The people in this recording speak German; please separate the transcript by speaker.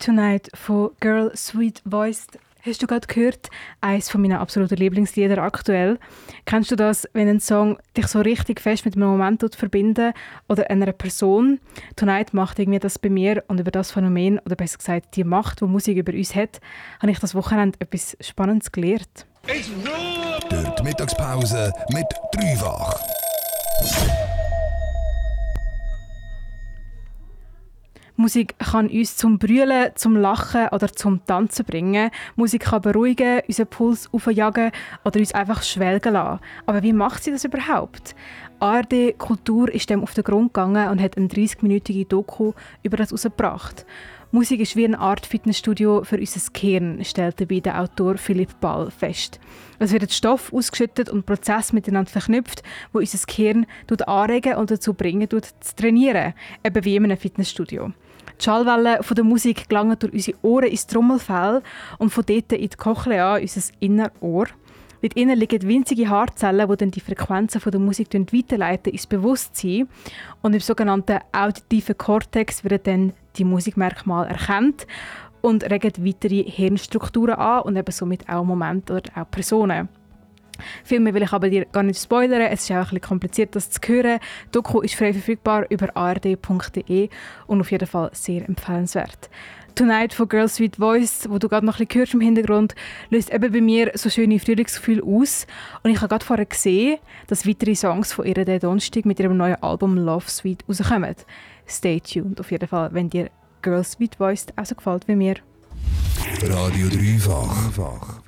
Speaker 1: Tonight von Girl Sweet Voiced. Hast du gerade gehört? Eines meiner absoluten Lieblingslieder aktuell. Kennst du das, wenn ein Song dich so richtig fest mit einem Moment verbinden oder einer Person? Tonight macht irgendwie das bei mir, und über das Phänomen, oder besser gesagt die Macht, die Musik über uns hat, habe ich das Wochenende etwas Spannendes gelernt.
Speaker 2: Durch die Mittagspause mit Dreifach.
Speaker 1: Musik kann uns zum Brüllen, zum Lachen oder zum Tanzen bringen. Musik kann beruhigen, unseren Puls aufjagen oder uns einfach schwelgen lassen. Aber wie macht sie das überhaupt? ARD Kultur ist dem auf den Grund gegangen und hat eine 30-minütige Doku über das herausgebracht. Musik ist wie eine Art Fitnessstudio für unser Gehirn, stellt dabei der Autor Philipp Ball fest. Es wird Stoff ausgeschüttet und Prozesse miteinander verknüpft, die unser Gehirn anregen und dazu bringen, zu trainieren, eben wie in einem Fitnessstudio. Die Schallwellen von der Musik gelangen durch unsere Ohren ins Trommelfell und von dort in die Cochlea, unser Innerohr. Dort innen liegen winzige Haarzellen, die dann die Frequenzen von der Musik weiterleiten ins Bewusstsein. Und im sogenannten auditiven Kortex werden dann die Musikmerkmale erkannt und regen weitere Hirnstrukturen an und eben somit auch Momente oder auch Personen. Viel mehr will ich aber dir gar nicht spoilern, es ist auch ein bisschen kompliziert, das zu hören. Die Doku ist frei verfügbar über ard.de und auf jeden Fall sehr empfehlenswert. Tonight von Girl Sweet Voice, wo du gerade noch ein bisschen hörst im Hintergrund, löst eben bei mir so schöne Frühlingsgefühle aus. Und ich habe gerade vorher gesehen, dass weitere Songs von ihr den Donnerstag mit ihrem neuen Album Love Sweet rauskommen. Stay tuned auf jeden Fall, wenn dir Girl Sweet Voice auch so gefällt wie mir.
Speaker 2: Radio Dreifach.